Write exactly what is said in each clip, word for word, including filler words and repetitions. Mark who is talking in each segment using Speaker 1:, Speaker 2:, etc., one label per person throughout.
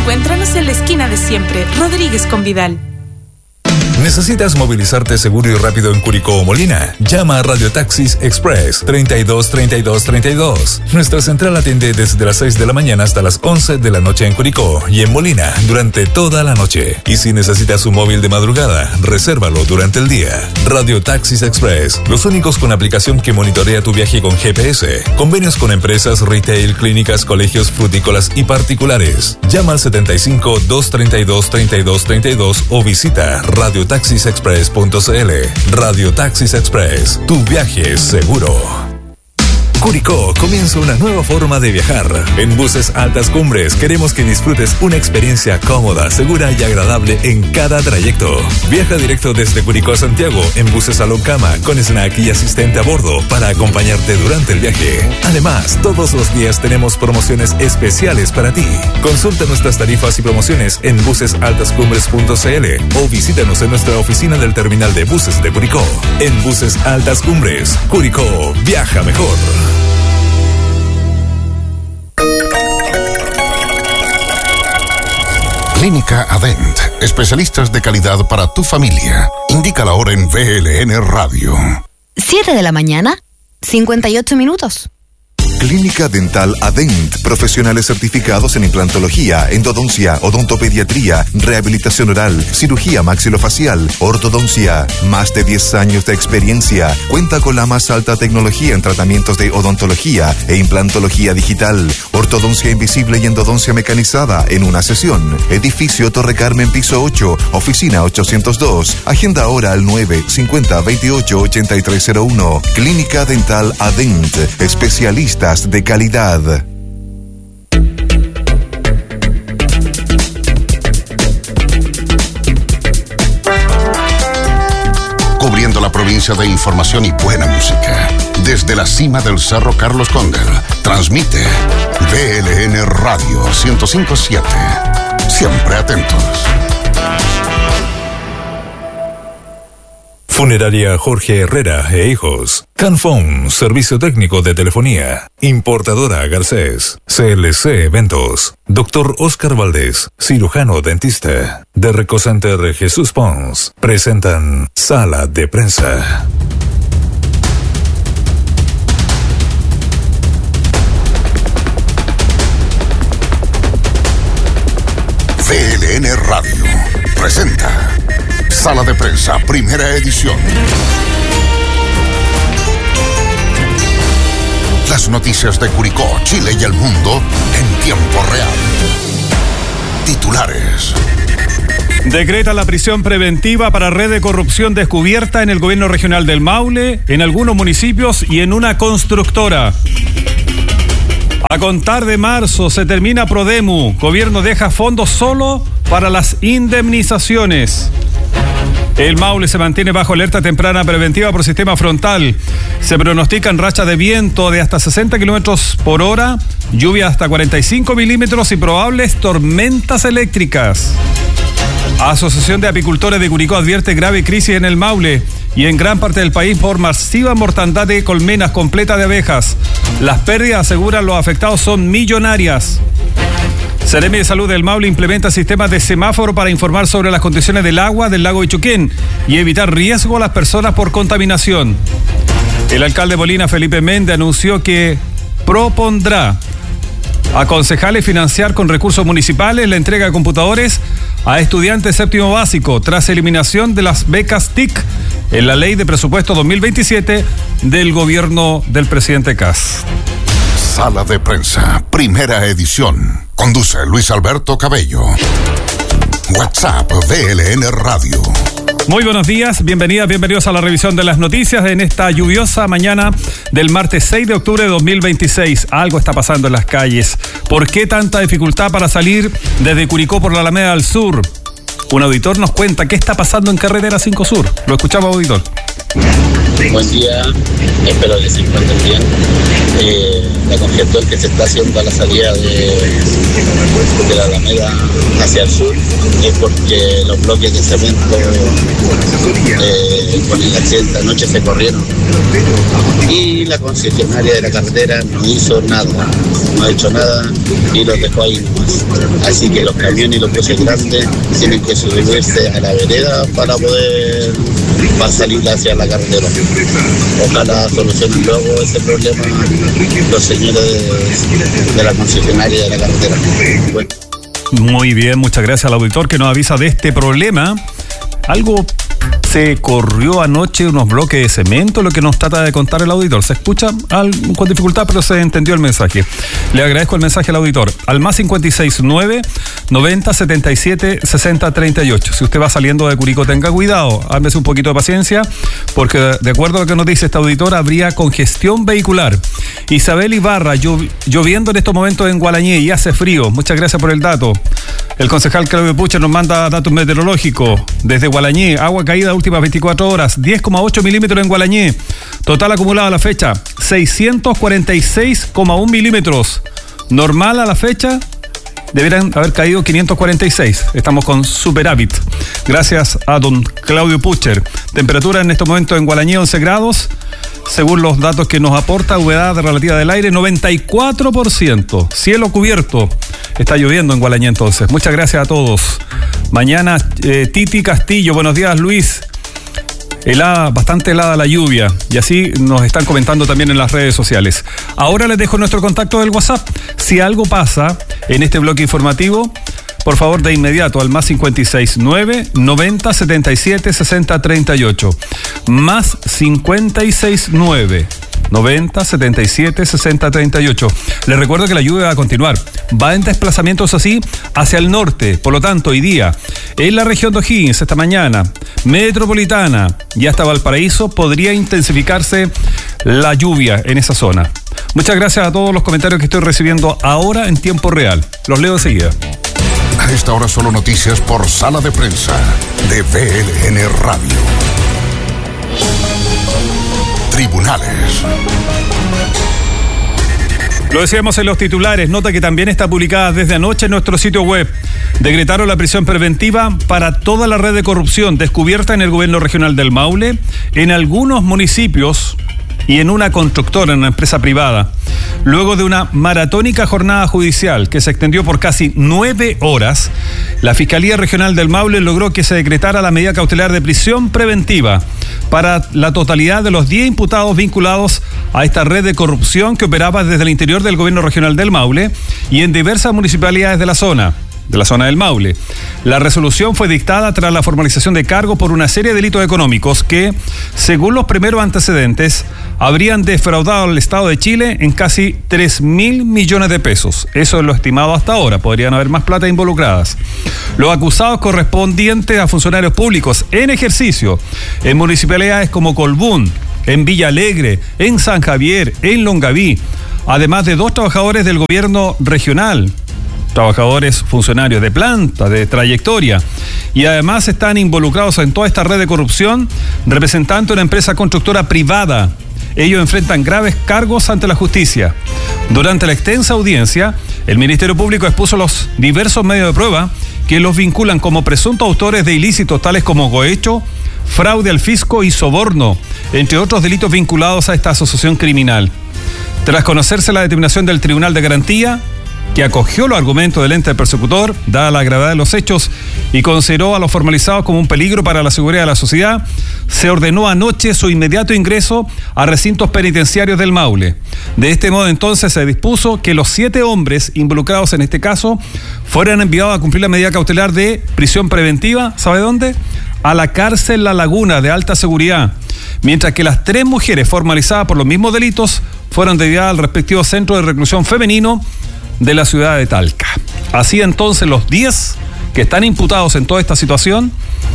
Speaker 1: Encuéntranos en la esquina de siempre, Rodríguez con Vidal.
Speaker 2: ¿Necesitas movilizarte seguro y rápido en Curicó o Molina? Llama a Radio Taxis Express treinta y dos, treinta y dos, treinta y dos. Nuestra central atiende desde las seis de la mañana hasta las once de la noche en Curicó y en Molina durante toda la noche. Y si necesitas un móvil de madrugada, resérvalo durante el día. Radio Taxis Express, los únicos con aplicación que monitorea tu viaje con G P S. Convenios con empresas, retail, clínicas, colegios, frutícolas y particulares. Llama al setenta y cinco, doscientos treinta y dos, treinta y dos, treinta y dos o visita radio taxis express punto c l. Radio Taxis Express, tu viaje es seguro. Curicó comienza una nueva forma de viajar. En Buses Altas Cumbres queremos que disfrutes una experiencia cómoda, segura y agradable en cada trayecto. Viaja directo desde Curicó a Santiago en buses Salón Cama con snack y asistente a bordo para acompañarte durante el viaje. Además, todos los días tenemos promociones especiales para ti. Consulta nuestras tarifas y promociones en buses altas cumbres punto c l o visítanos en nuestra oficina del terminal de buses de Curicó. En Buses Altas Cumbres, Curicó, viaja mejor.
Speaker 3: Clínica Adent, especialistas de calidad para tu familia. Indica la hora en V L N Radio.
Speaker 4: siete de la mañana, cincuenta y ocho minutos.
Speaker 5: Clínica Dental Adent, profesionales certificados en implantología, endodoncia, odontopediatría, rehabilitación oral, cirugía maxilofacial, ortodoncia. Más de diez años de experiencia. Cuenta con la más alta tecnología en tratamientos de odontología e implantología digital, ortodoncia invisible y endodoncia mecanizada en una sesión. Edificio Torre Carmen, piso ocho, oficina ochocientos dos. Agenda ahora al nueve cincuenta veintiocho ochenta y tres cero uno. Clínica Dental Adent, especialistas de calidad.
Speaker 3: Cubriendo la provincia de información y buena música. Desde la cima del Cerro Carlos Cóndor, transmite V L N Radio ciento cinco punto siete. Siempre atentos.
Speaker 2: Funeraria Jorge Herrera e Hijos. Canfón, servicio técnico de telefonía. Importadora Garcés. C L C Eventos. Doctor Oscar Valdés, cirujano dentista. De Recocenter Jesús Pons. Presentan Sala de Prensa.
Speaker 3: V L N Radio presenta Sala de Prensa, primera edición. Las noticias de Curicó, Chile y el mundo en tiempo real. Titulares.
Speaker 6: Decreta la prisión preventiva para red de corrupción descubierta en el gobierno regional del Maule, en algunos municipios y en una constructora. A contar de marzo se termina Prodemu. Gobierno deja fondos solo para las indemnizaciones. El Maule se mantiene bajo alerta temprana preventiva por sistema frontal. Se pronostican rachas de viento de hasta sesenta kilómetros por hora, lluvia hasta cuarenta y cinco milímetros y probables tormentas eléctricas. Asociación de Apicultores de Curicó advierte grave crisis en el Maule y en gran parte del país por masiva mortandad de colmenas completa de abejas. Las pérdidas, aseguran los afectados, son millonarias. Seremi de Salud del Maule implementa sistemas de semáforo para informar sobre las condiciones del agua del lago Ichuquén y evitar riesgo a las personas por contaminación. El alcalde de Molina, Felipe Méndez, anunció que propondrá a concejales financiar con recursos municipales la entrega de computadores a estudiantes séptimo básico tras eliminación de las becas T I C en la ley de presupuesto dos mil veintisiete del gobierno del presidente Kast.
Speaker 3: Sala de Prensa, primera edición. Conduce Luis Alberto Cabello. WhatsApp V L N Radio.
Speaker 6: Muy buenos días, bienvenidas, bienvenidos a la revisión de las noticias en esta lluviosa mañana del martes seis de octubre de dos mil veintiséis. Algo está pasando en las calles. ¿Por qué tanta dificultad para salir desde Curicó por la Alameda al sur? Un auditor nos cuenta qué está pasando en Carretera cinco Sur. Lo escuchamos, auditor.
Speaker 7: Buen día, espero que se encuentren bien. Eh, la congestión que se está haciendo a la salida de, de la Alameda hacia el sur es porque los bloques de cemento eh, con el accidente anoche se corrieron y la concesionaria de la carretera no hizo nada, no ha hecho nada y los dejó ahí nomás. Así que los camiones y los buses grandes tienen que subirse a la vereda para poder para salir hacia la carretera. Ojalá solucionen luego ese problema los señores de, de la concesionaria de la carretera. Bueno.
Speaker 6: Muy bien, muchas gracias al auditor que nos avisa de este problema. Algo se corrió anoche, unos bloques de cemento, lo que nos trata de contar el auditor. Se escucha al, con dificultad, pero se entendió el mensaje. Le agradezco el mensaje al auditor. Al más cinco seis nueve, noventa, setenta y siete, sesenta, treinta y ocho. Si usted va saliendo de Curicó, tenga cuidado, hámese un poquito de paciencia, porque de acuerdo a lo que nos dice este auditor, habría congestión vehicular. Isabel Ibarra, lloviendo en estos momentos en Gualañé y hace frío. Muchas gracias por el dato. El concejal Claudio Pucher nos manda datos meteorológicos. Desde Gualañé, agua caída últimas veinticuatro horas, diez coma ocho milímetros en Gualañé. Total acumulado a la fecha, seiscientos cuarenta y seis coma uno milímetros. Normal a la fecha, deberán haber caído quinientos cuarenta y seis. Estamos con superávit. Gracias a don Claudio Pucher. Temperatura en este momento en Gualañé, once grados. Según los datos que nos aporta, humedad relativa del aire, noventa y cuatro por ciento. Cielo cubierto. Está lloviendo en Gualañé entonces. Muchas gracias a todos. Mañana, eh, Titi Castillo. Buenos días, Luis. Helada, bastante helada la lluvia. Y así nos están comentando también en las redes sociales. Ahora les dejo nuestro contacto del WhatsApp. Si algo pasa en este bloque informativo, por favor, de inmediato al más cinco seis nueve, noventa, setenta y siete, sesenta, treinta y ocho. Más cinco seis nueve, noventa, setenta y siete, sesenta, treinta y ocho. Les recuerdo que la lluvia va a continuar. Va en desplazamientos así hacia el norte. Por lo tanto, hoy día, en la región de O'Higgins, esta mañana, metropolitana y hasta Valparaíso, podría intensificarse la lluvia en esa zona. Muchas gracias a todos los comentarios que estoy recibiendo ahora en tiempo real. Los leo enseguida.
Speaker 3: A esta hora solo noticias por Sala de Prensa de V L N Radio. Tribunales.
Speaker 6: Lo decíamos en los titulares, nota que también está publicada desde anoche en nuestro sitio web. Decretaron la prisión preventiva para toda la red de corrupción descubierta en el gobierno regional del Maule, en algunos municipios y en una constructora, en una empresa privada. Luego de una maratónica jornada judicial que se extendió por casi nueve horas, la Fiscalía Regional del Maule logró que se decretara la medida cautelar de prisión preventiva para la totalidad de los diez imputados vinculados a esta red de corrupción que operaba desde el interior del gobierno regional del Maule y en diversas municipalidades de la zona. de la zona del Maule. La resolución fue dictada tras la formalización de cargos por una serie de delitos económicos que, según los primeros antecedentes, habrían defraudado al Estado de Chile en casi tres mil millones de pesos. Eso es lo estimado hasta ahora. Podrían haber más plata involucradas. Los acusados correspondientes a funcionarios públicos en ejercicio en municipalidades como Colbún, en Villa Alegre, en San Javier, en Longaví, además de dos trabajadores del gobierno regional, trabajadores funcionarios de planta, de trayectoria, y además están involucrados en toda esta red de corrupción representando una empresa constructora privada. Ellos enfrentan graves cargos ante la justicia. Durante la extensa audiencia, el Ministerio Público expuso los diversos medios de prueba que los vinculan como presuntos autores de ilícitos tales como cohecho, fraude al fisco y soborno, entre otros delitos vinculados a esta asociación criminal. Tras conocerse la determinación del Tribunal de Garantía, que acogió los argumentos del ente persecutor, dada la gravedad de los hechos, y consideró a los formalizados como un peligro para la seguridad de la sociedad, se ordenó anoche su inmediato ingreso a recintos penitenciarios del Maule. De este modo, entonces, se dispuso que los siete hombres involucrados en este caso fueran enviados a cumplir la medida cautelar de prisión preventiva, ¿sabe dónde? A la cárcel La Laguna de alta seguridad, mientras que las tres mujeres formalizadas por los mismos delitos fueron desviadas al respectivo centro de reclusión femenino de la ciudad de Talca. Así entonces los diez que están imputados en toda esta situación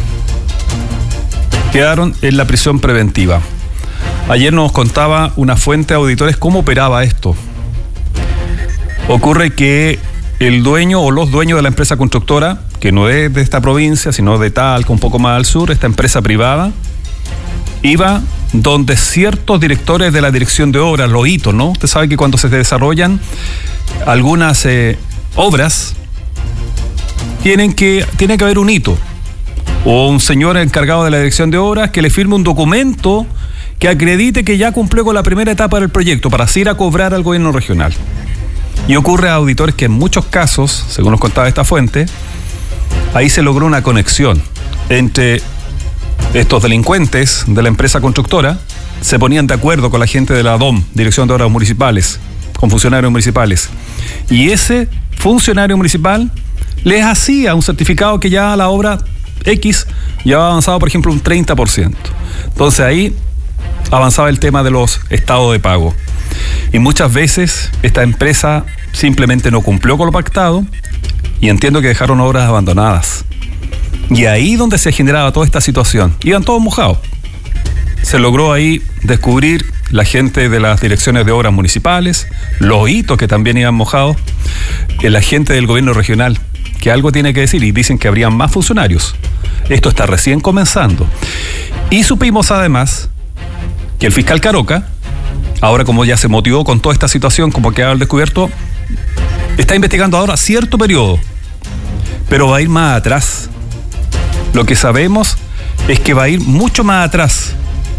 Speaker 6: quedaron en la prisión preventiva. Ayer nos contaba una fuente de auditores cómo operaba esto. Ocurre que el dueño o los dueños de la empresa constructora, que no es de esta provincia, sino de Talca, un poco más al sur, esta empresa privada, iba donde ciertos directores de la dirección de obras, los hitos, ¿no? Usted sabe que cuando se desarrollan algunas eh, obras, tienen que, tiene que haber un hito, o un señor encargado de la dirección de obras que le firme un documento que acredite que ya cumplió con la primera etapa del proyecto para así ir a cobrar al gobierno regional. Y ocurre a auditores que en muchos casos, según nos contaba esta fuente, ahí se logró una conexión entre estos delincuentes de la empresa constructora, se ponían de acuerdo con la gente de la D O M, Dirección de Obras Municipales, con funcionarios municipales, y ese funcionario municipal les hacía un certificado que ya la obra X ya ha avanzado, por ejemplo, un treinta por ciento. Entonces ahí avanzaba el tema de los estados de pago. Y muchas veces esta empresa simplemente no cumplió con lo pactado y entiendo que dejaron obras abandonadas. Y ahí donde se generaba toda esta situación. Iban todos mojados. Se logró ahí descubrir la gente de las direcciones de obras municipales, los hitos que también iban mojados, la gente del gobierno regional, que algo tiene que decir, y dicen que habrían más funcionarios. Esto está recién comenzando. Y supimos además que el fiscal Caroca, ahora como ya se motivó con toda esta situación, como que ha descubierto, está investigando ahora cierto periodo, pero va a ir más atrás. Lo que sabemos es que va a ir mucho más atrás.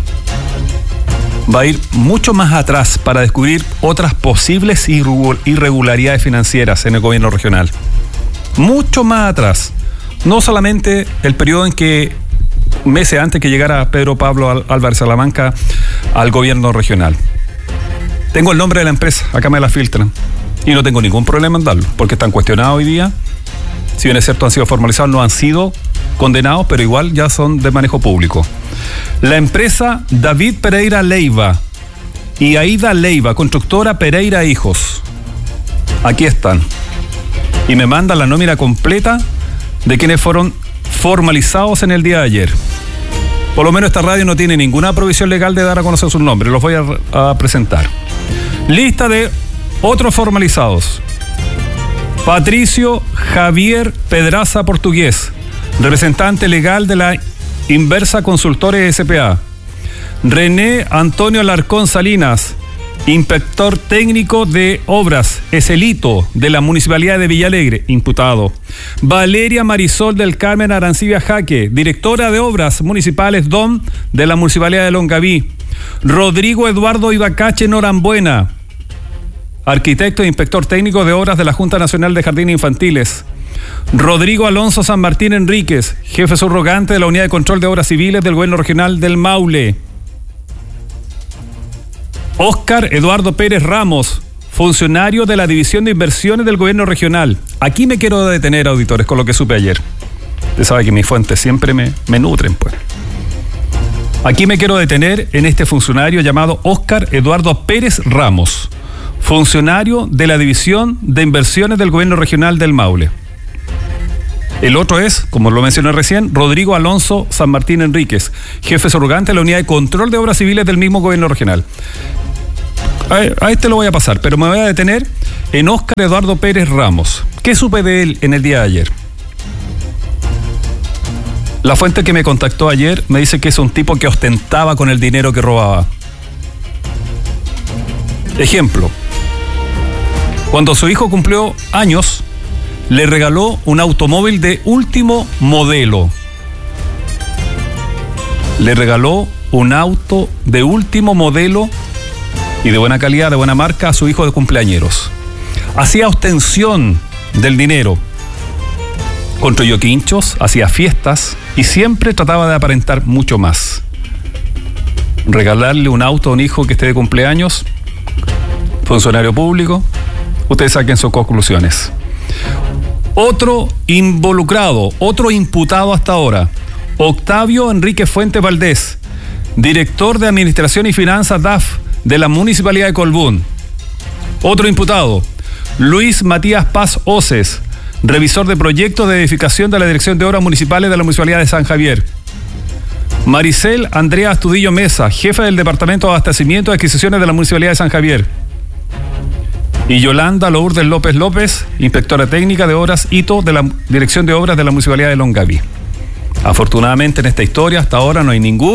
Speaker 6: Va a ir mucho más atrás para descubrir otras posibles irregularidades financieras en el gobierno regional. Mucho más atrás. No solamente el periodo en que, meses antes que llegara Pedro Pablo Álvarez Salamanca al gobierno regional. Tengo el nombre de la empresa, acá me la filtran. Y no tengo ningún problema en darlo, porque están cuestionados hoy día. Si bien es cierto, han sido formalizados, no han sido condenados, pero igual ya son de manejo público. La empresa David Pereira Leiva y Aida Leiva, constructora Pereira Hijos. Aquí están. Y me mandan la nómina completa de quienes fueron formalizados en el día de ayer. Por lo menos esta radio no tiene ninguna provisión legal de dar a conocer sus nombres. Los voy a, a presentar. Lista de otros formalizados. Patricio Javier Pedraza Portugués, representante legal de la Inversa Consultores S P A. René Antonio Alarcón Salinas, inspector técnico de obras, Eselito, de la Municipalidad de Villalegre, imputado. Valeria Marisol del Carmen Arancibia Jaque, directora de obras municipales D O M de la Municipalidad de Longaví. Rodrigo Eduardo Ibacache Norambuena, arquitecto e inspector técnico de obras de la Junta Nacional de Jardines Infantiles. Rodrigo Alonso San Martín Enríquez, jefe subrogante de la Unidad de Control de Obras Civiles del Gobierno Regional del Maule. Óscar Eduardo Pérez Ramos, funcionario de la División de Inversiones del Gobierno Regional. Aquí me quiero detener, auditores, con lo que supe ayer. Usted sabe que mis fuentes siempre me, me nutren, pues. Aquí me quiero detener en este funcionario llamado Óscar Eduardo Pérez Ramos, funcionario de la División de Inversiones del Gobierno Regional del Maule. El otro es, como lo mencioné recién, Rodrigo Alonso San Martín Enríquez, jefe subrogante de la Unidad de Control de Obras Civiles del mismo Gobierno Regional. A, a este lo voy a pasar, pero me voy a detener en Óscar Eduardo Pérez Ramos. ¿Qué supe de él en el día de ayer? La fuente que me contactó ayer me dice que es un tipo que ostentaba con el dinero que robaba. Ejemplo. Cuando su hijo cumplió años, le regaló un automóvil de último modelo. Le regaló un auto de último modelo y de buena calidad, de buena marca, a su hijo de cumpleañeros. Hacía ostensión del dinero. Construyó quinchos, hacía fiestas y siempre trataba de aparentar mucho más. Regalarle un auto a un hijo que esté de cumpleaños, funcionario público, ustedes saquen sus conclusiones. Otro involucrado, otro imputado hasta ahora, Octavio Enrique Fuente Valdés, director de Administración y Finanzas D A F de la Municipalidad de Colbún. Otro imputado, Luis Matías Paz Oces, revisor de proyectos de edificación de la Dirección de Obras Municipales de la Municipalidad de San Javier. Maricel Andrea Astudillo Mesa, jefa del Departamento de Abastecimiento y Adquisiciones de la Municipalidad de San Javier. Y Yolanda Lourdes López López, inspectora técnica de obras hito de la Dirección de Obras de la Municipalidad de Longaví. Afortunadamente en esta historia hasta ahora no hay ningún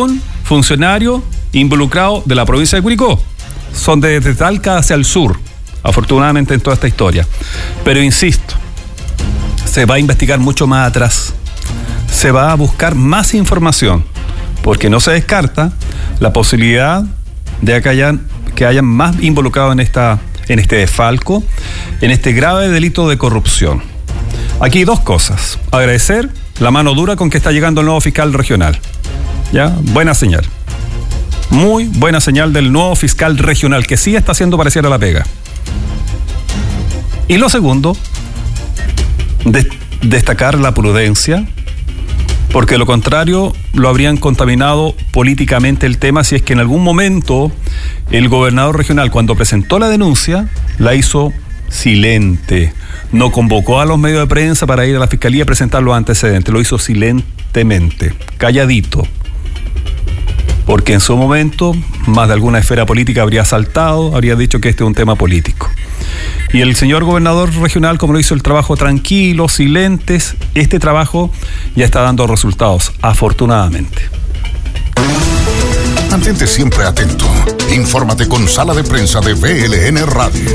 Speaker 6: funcionarios involucrados de la provincia de Curicó. Son desde Talca hacia el sur, afortunadamente en toda esta historia. Pero insisto, se va a investigar mucho más atrás. Se va a buscar más información, porque no se descarta la posibilidad de que hayan, que hayan más involucrados en, esta, en este desfalco, en este grave delito de corrupción. Aquí dos cosas. Agradecer la mano dura con que está llegando el nuevo fiscal regional. ¿Ya? Buena señal. Muy buena señal del nuevo fiscal regional, que sí está haciendo parecer a la pega. Y lo segundo, de, destacar la prudencia, porque de lo contrario lo habrían contaminado políticamente el tema si es que en algún momento el gobernador regional, cuando presentó la denuncia, la hizo silente. No convocó a los medios de prensa para ir a la fiscalía a presentar los antecedentes, lo hizo silentemente, calladito. Porque en su momento más de alguna esfera política habría saltado, habría dicho que este es un tema político. Y el señor gobernador regional, como lo hizo el trabajo tranquilo, silentes, este trabajo ya está dando resultados, afortunadamente.
Speaker 3: Mantente siempre atento. Infórmate con Sala de Prensa de V L N Radio.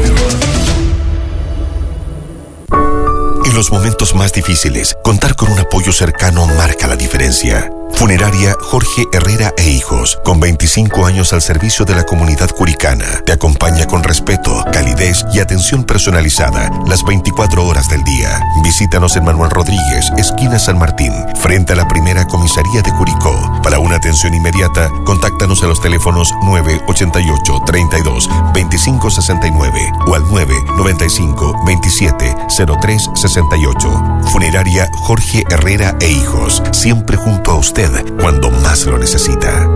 Speaker 8: En los momentos más difíciles, contar con un apoyo cercano marca la diferencia. Funeraria Jorge Herrera e Hijos, con veinticinco años al servicio de la comunidad curicana, te acompaña con respeto, calidez y atención personalizada las veinticuatro horas del día. Visítanos en Manuel Rodríguez, esquina San Martín, frente a la primera comisaría de Curicó. Para una atención inmediata, contáctanos a los teléfonos nueve ocho ocho, treinta y dos, veinticinco sesenta y nueve o al nueve noventa y cinco, veintisiete, cero tres sesenta y ocho. Funeraria Jorge Herrera e Hijos, siempre junto a usted cuando más lo necesita.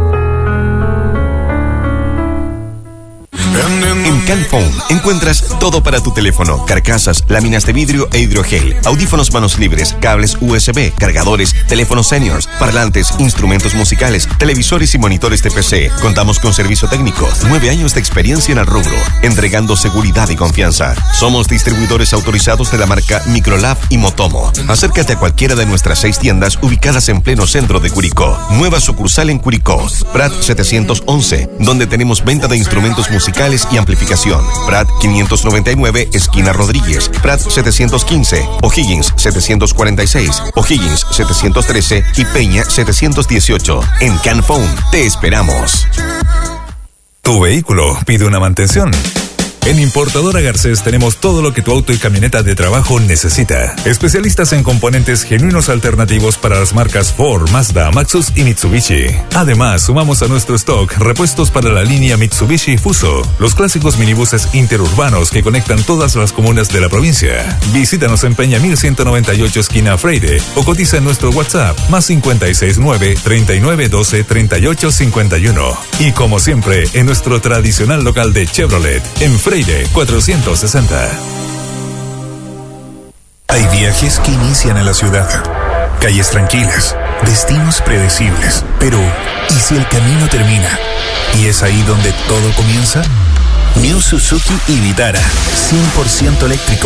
Speaker 8: En Canphone encuentras todo para tu teléfono: carcasas, láminas de vidrio e hidrogel, audífonos manos libres, cables U S B, cargadores, teléfonos seniors, parlantes, instrumentos musicales, televisores y monitores de P C. Contamos con servicio técnico, nueve años de experiencia en el rubro, entregando seguridad y confianza. Somos distribuidores autorizados de la marca Microlab y Motomo. Acércate a cualquiera de nuestras seis tiendas ubicadas en pleno centro de Curicó. Nueva sucursal en Curicó, Prat setecientos once, donde tenemos venta de instrumentos musicales y amplificación. Prat quinientos noventa y nueve, esquina Rodríguez. Prat setecientos quince, O'Higgins setecientos cuarenta y seis, O'Higgins setecientos trece y Peña setecientos dieciocho. En Canphone te esperamos.
Speaker 2: Tu vehículo pide una mantención. En Importadora Garcés tenemos todo lo que tu auto y camioneta de trabajo necesita. Especialistas en componentes genuinos alternativos para las marcas Ford, Mazda, Maxus y Mitsubishi. Además, sumamos a nuestro stock repuestos para la línea Mitsubishi Fuso, los clásicos minibuses interurbanos que conectan todas las comunas de la provincia. Visítanos en Peña mil ciento noventa y ocho, esquina Freire, o cotiza en nuestro WhatsApp más cincuenta y seis nueve, treinta y nueve doce, treinta y ocho cincuenta y uno. Y como siempre, en nuestro tradicional local de Chevrolet, en Freire cuatrocientos sesenta.
Speaker 9: Hay viajes que inician en la ciudad, calles tranquilas, destinos predecibles, pero ¿y si el camino termina? ¿Y es ahí donde todo comienza? New Suzuki y Vitara, cien por ciento eléctrico,